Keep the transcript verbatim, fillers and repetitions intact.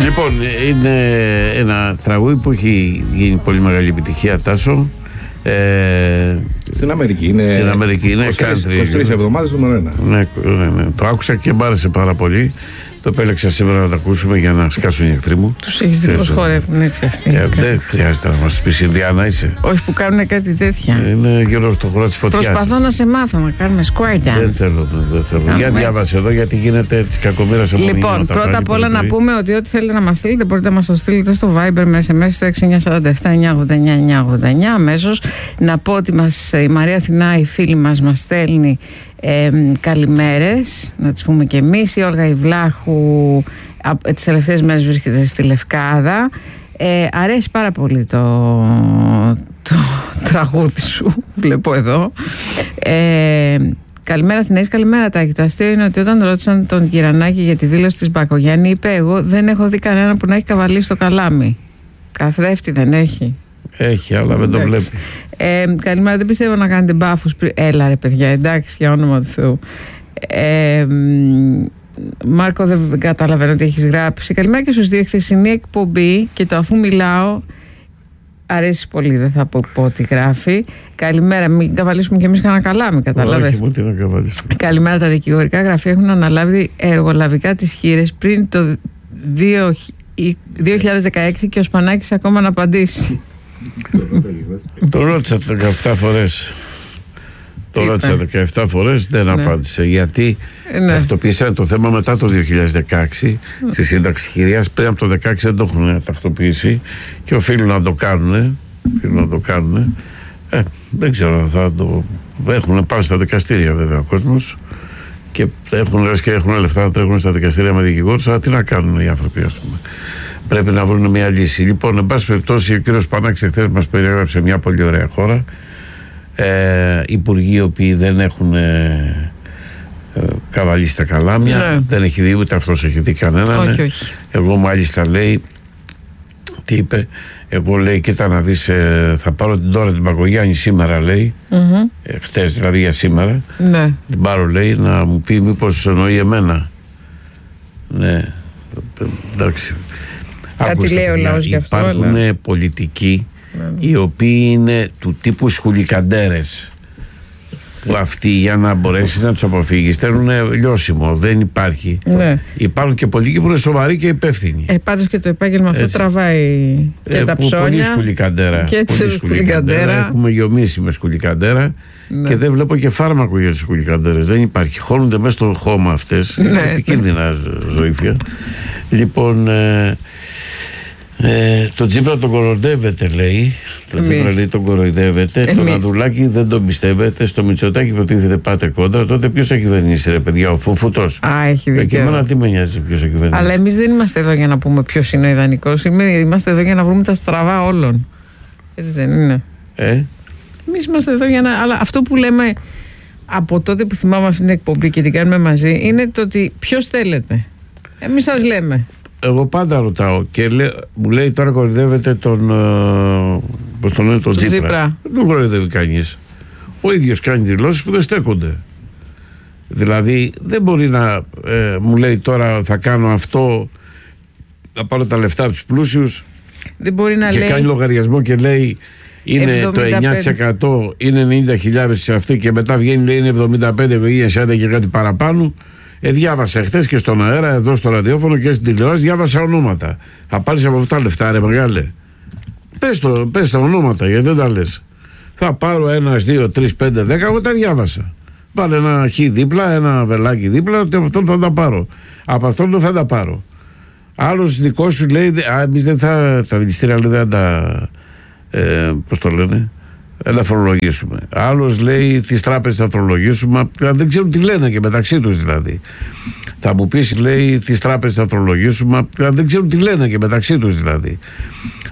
Λοιπόν, είναι ένα τραγούδι που έχει γίνει πολύ μεγάλη επιτυχία, Τάσο. Ε, στην Αμερική είναι. Στην Αμερική είναι είκοσι τρεις εβδομάδες νούμερο ένα. Ναι, ναι, ναι. Το άκουσα και μ' άρεσε πάρα πολύ. Το επέλεξα σήμερα να το ακούσουμε για να σκάσουν οι εχθροί μου. Τους έχεις δει πως χορεύουν έτσι αυτοί. Ε, δεν χρειάζεται να μας πεις Ινδιάνα είσαι. Όχι που κάνουν κάτι τέτοια. Είναι γύρω στο χώρο της φωτιάς. Προσπαθώ να σε μάθω να κάνουμε square dance. Δεν θέλω, δεν θέλω. Για διάβασε εδώ γιατί γίνεται της κακομοίρας από Λοιπόν, πρώτα απ' όλα να πούμε ότι ό,τι θέλετε να μας στείλετε μπορείτε να μας το στείλετε στο Viber με ες εμ ες στο έξι εννιά τέσσερα επτά εννιά ογδόντα εννιά εννιά ογδόντα εννιά αμέσως. Να πω ότι μας, η Μαρία Αθηνά, η φίλη μας, μας στέλνει ε, καλημέρες, να τις πούμε και εμείς. Η Όλγα Ιβλάχου τις τελευταίες μέρες βρίσκεται στη Λευκάδα. Ε, αρέσει πάρα πολύ το, το τραγούδι σου, βλέπω εδώ. Ε, καλημέρα Αθηναής, καλημέρα Τάκη. Το αστείο είναι ότι όταν ρώτησαν τον Κυρανάκη για τη δήλωση της Μπακογιάννη, είπε: εγώ δεν έχω δει κανένα που να έχει καβαλήσει το καλάμι. Καθρέφτη δεν έχει. Έχει, αλλά δεν το βλέπει. Ε, καλημέρα, δεν πιστεύω να κάνετε μπάφους. Έλα ρε παιδιά, εντάξει, για όνομα του Θεού. Ε, Μάρκο, δεν καταλαβαίνω τι έχεις γράψει. Καλημέρα και στους δύο. Χθεσινή εκπομπή και το αφού μιλάω αρέσει πολύ, δεν θα πω, πω τι γράφει. Καλημέρα, μην καβαλήσουμε κι εμείς κανένα καλάμι, καταλάβες. Όχι, μου τι να καβαλήσουμε. Καλημέρα, τα δικηγορικά γραφεία έχουν αναλάβει εργολαβικά τις χείρες πριν το δύο χιλιάδες δεκαέξι και ο Σπανάκης ακόμα να απαντήσει. Το ρώτησα δεκαεπτά φορές. Το ρώτησα δεκαεπτά φορές, δεν ναι. απάντησε. Γιατί ναι. τακτοποίησαν το θέμα μετά το δύο χιλιάδες δεκαέξι mm. στη σύνταξη χειρίας. Πριν από το δύο χιλιάδες δεκαέξι δεν το έχουν τακτοποιήσει και οφείλουν να το κάνουν. Οφείλουν να το κάνουν. Ε, δεν ξέρω, θα το. Έχουν πάει στα δικαστήρια βέβαια ο κόσμος και έχουν, και έχουν λεφτά να τρέχουν στα δικαστήρια με δικηγόρους. Αλλά τι να κάνουν οι άνθρωποι, ας πούμε. Πρέπει να βρουν μια λύση. Λοιπόν, εν πάση περιπτώσει, ο κύριος Πανάκης εχθές μας περιέγραψε μια πολύ ωραία χώρα. Ε, υπουργοί οι οποίοι δεν έχουν ε, ε, καβαλήσει τα καλάμια, ναι. δεν έχει δει ούτε αυτός έχει δει κανέναν. Όχι, όχι. Εγώ μάλιστα λέει, τι είπε, εγώ λέει, κοίτα να δεις, ε, θα πάρω την τώρα την Μπακογιάννη σήμερα, λέει, mm-hmm. ε, χτες δηλαδή για σήμερα, ναι. την πάρω, λέει, να μου πει μήπως εννοεί εμένα. Ναι, εντάξει. Κάτι Άκουστε, λέει ο λαός γι' αυτό. Υπάρχουν αλλά... πολιτικοί οι οποίοι είναι του τύπου σχουλικαντέρες που αυτοί για να μπορέσεις να τους αποφύγεις θέλουν λιώσιμο, δεν υπάρχει. Ναι. Υπάρχουν και πολιτικοί που είναι σοβαροί και υπεύθυνοι. Ε, πάντως και το επάγγελμα αυτό έτσι. Τραβάει και ε, τα ψώνια πολύ σχουλικαντέρα, και πολύ σχουλικαντέρα. Έχουμε γεωμίσει με σχουλικαντέρα ναι. και δεν βλέπω και φάρμακο για τις σχουλικαντέρες, δεν υπάρχει, χώνονται μέσα στο χώμα αυτές, ναι. είναι επικίνδυνα ζωήφια. Λοιπόν, ε, Ε, το Τσίπρα τον κοροϊδεύεται, λέει. Το Τσίπρα λέει τον κοροϊδεύεται. Εμείς. Τον Ανδρουλάκη δεν τον πιστεύετε. Στο Μητσοτάκη προτίθεται πάτε κόντρα. Τότε ποιος θα κυβερνήσει, ρε παιδιά, ο Φουφουτός. Α, έχει δίκιο. Και εμένα τι με νοιάζει ποιος θα κυβερνήσει. Αλλά εμείς δεν είμαστε εδώ για να πούμε ποιος είναι ο ιδανικός. Είμαστε εδώ για να βρούμε τα στραβά όλων. Έτσι δεν είναι. Ε? Εμείς είμαστε εδώ για να. Αλλά αυτό που λέμε από τότε που θυμάμαι αυτή την εκπομπή και την κάνουμε μαζί είναι το ότι ποιος θέλετε. Εμείς σας λέμε. Εγώ πάντα ρωτάω και λέ, μου λέει τώρα κοροϊδεύεται τον, πώς τον λένε, τον Τσίπρα. Τσίπρα. Δεν τον κοροϊδεύει κανείς. Ο ίδιος κάνει δηλώσεις που δεν στέκονται. Δηλαδή δεν μπορεί να ε, μου λέει τώρα θα κάνω αυτό, να πάρω τα λεφτά από τους πλούσιους. Δεν μπορεί να και λέει... κάνει λογαριασμό και λέει είναι εβδομήντα πέντε. Το εννιά τοις εκατό είναι ενενήντα χιλιάδες σε αυτή και μετά βγαίνει λέει είναι εβδομήντα πέντε σαράντα και κάτι παραπάνω. Ε, διάβασα χτες και στον αέρα, εδώ στο ραδιόφωνο και στην τηλεόραση, διάβασα ονόματα. Θα πάρεις από αυτά λεφτά, ρε μεγάλε. Πες, το, πες τα ονόματα, γιατί δεν τα λες. Θα πάρω ένα, δύο, τρία, πέντε, δέκα, εγώ τα διάβασα. Βάλε ένα χ δίπλα, ένα βελάκι δίπλα, ότι από αυτόν θα τα πάρω. Από αυτόν δεν θα τα πάρω. Άλλος δικός σου λέει, α, εμείς δεν θα, τα δηληστήρια λέει, δεν τα, ε, πώς το λένε, να φορολογήσουμε. Άλλος λέει τις τράπεζες θα φορολογήσουμε. Δεν ξέρουν τι λένε και μεταξύ τους δηλαδή. Θα μου πεις λέει τις τράπεζες θα φορολογήσουμε. Δεν ξέρουν τι λένε και μεταξύ τους δηλαδή.